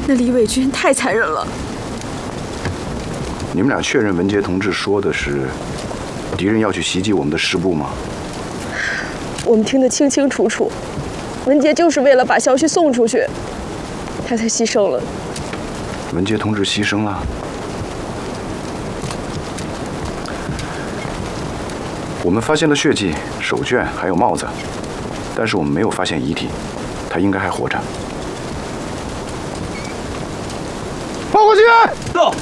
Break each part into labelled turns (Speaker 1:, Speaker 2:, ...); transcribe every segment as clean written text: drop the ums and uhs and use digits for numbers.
Speaker 1: 那李伟军太残忍了。
Speaker 2: 你们俩确认文杰同志说的是敌人要去袭击我们的师部吗？
Speaker 1: 我们听得清清楚楚，文杰就是为了把消息送出去，他才牺牲了。
Speaker 2: 文杰同志牺牲了。我们发现了血迹、手绢还有帽子，但是我们没有发现遗体，他应该还活着。报告军员，
Speaker 3: 到。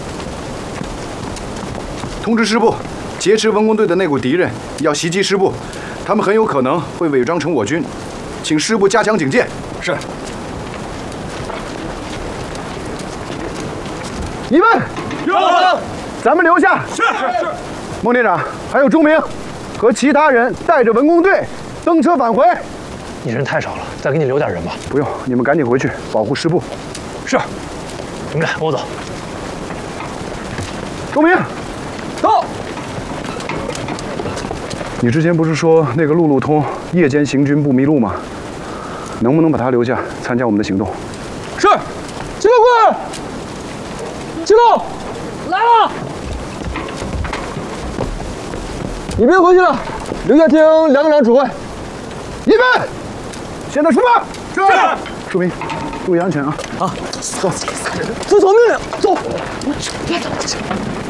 Speaker 2: 通知师部，劫持文工队的那股敌人要袭击师部，他们很有可能会伪装成我军，请师部加强警戒。
Speaker 3: 是。
Speaker 2: 你们
Speaker 3: 有，
Speaker 2: 咱们留下。
Speaker 3: 是。
Speaker 2: 孟队长，还有钟明和其他人带着文工队登车返回。
Speaker 4: 你人太少了，再给你留点人吧。
Speaker 2: 不用，你们赶紧回去保护师部。
Speaker 4: 是。你们俩跟我走。
Speaker 2: 钟明，
Speaker 3: 到。
Speaker 2: 你之前不是说那个路路通夜间行军不迷路吗？能不能把他留下参加我们的行动？
Speaker 3: 是。记录过来。记录。来了。你别回去了，留下听梁队长指挥。
Speaker 2: 预备，现在出发。是。树明，注意安全啊！
Speaker 3: 啊，走。遵从命令，走。别走。